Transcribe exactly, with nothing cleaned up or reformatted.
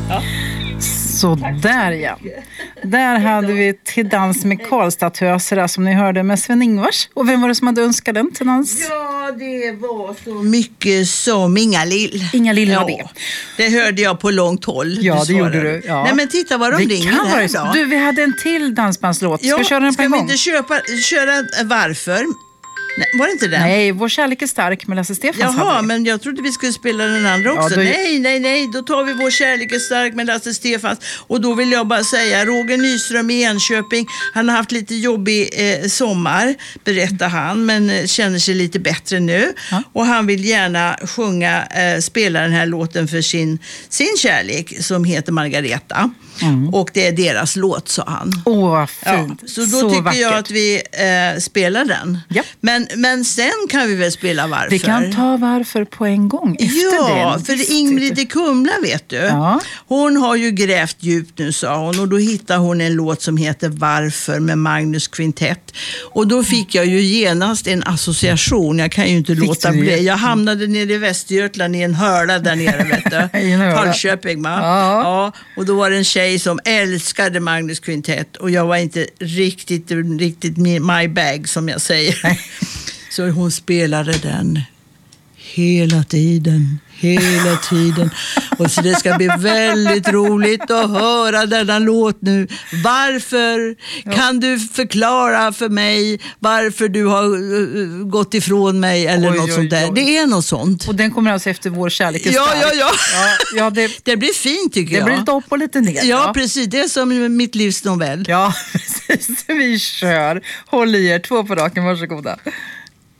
Ja. Så där ja. Där hade vi Till dans med Karlstad-töserna som ni hörde med Sven-Ingvars. Och vem var det som hade önskat den till dans? Ja, det var så mycket som Inga-Lill. Inga-Lill ja, var det. Det hörde jag på långt håll. Ja, du det gjorde du. Ja. Nej, men titta vad de det ringer kan här vara då. Du, vi hade en till dansbandslåt. Ska ja, vi köra den på en gång? gång? Ska vi inte köpa, köra Varför? Nej, var det inte den? Nej, Vår kärlek är stark med Lasse Stefans. Jaha, men jag trodde vi skulle spela den andra också. Ja, då... Nej, nej, nej. Då tar vi Vår kärlek är stark med Lasse Stefans. Och då vill jag bara säga, Roger Nyström i Enköping, han har haft lite jobbig eh, sommar, berättar han, men eh, känner sig lite bättre nu. Ja. Och han vill gärna sjunga, eh, spela den här låten för sin, sin kärlek som heter Margareta. Mm. Och det är deras låt, sa han. Åh, vad fint. Ja, så då så tycker vackert. jag att vi eh, spelar den. Ja. Men, men sen kan vi väl spela Varför. Vi kan ta Varför på en gång efter ja, det. för Ingrid i Kumla, vet du. Ja. Hon har ju grävt djupt nu, sa hon. Och då hittade hon en låt som heter Varför med Magnus Kvintett. Och då fick jag ju genast en association. Jag kan ju inte fick låta bli. Jag hamnade nere i Västergötland i en hörla där nere, vet du. Falköping, va? Ja. Ja. Och då var det en tjej som älskade Magnus Kvintett. Och jag var inte riktigt, riktigt my bag, som jag säger. Så hon spelade den hela tiden, hela tiden. Och så det ska bli väldigt roligt att höra denna låt nu. Varför? Ja. Kan du förklara för mig varför du har uh, gått ifrån mig eller oj, något oj, sånt där? Oj. Det är något sånt. Och den kommer alltså efter Vår kärlek är ja, stark. ja, ja, ja. Ja, det, det blir fint, tycker det jag. Det blir lite upp och lite ner. Ja, ja, precis. Det är som mitt livs novell. Ja, precis. Vi kör. Håll i er. Två på raken. Varsågoda.